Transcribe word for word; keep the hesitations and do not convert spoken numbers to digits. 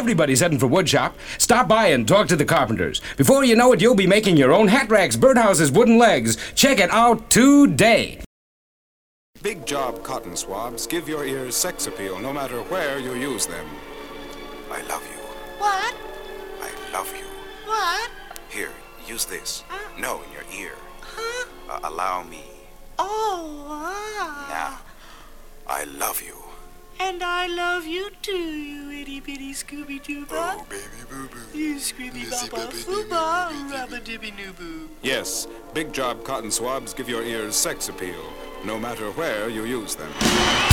Everybody's heading for woodshop. Stop by and talk to the carpenters. Before you know it, you'll be making your own hat racks, birdhouses, wooden legs. Check it out today. Big Job cotton swabs give your ears sex appeal no matter where you use them. I love you. What? I love you. What? Here, use this. Huh? No, in your ear. Huh? Uh, allow me. Oh, ah. Now, I love you. And I love you too, you itty bitty Scooby Doo. Oh, baby boo boo. You Scooby Baba Fooba Rubba Dibby Noo Boo. Yes, Big Job cotton swabs give your ears sex appeal no matter where you use them.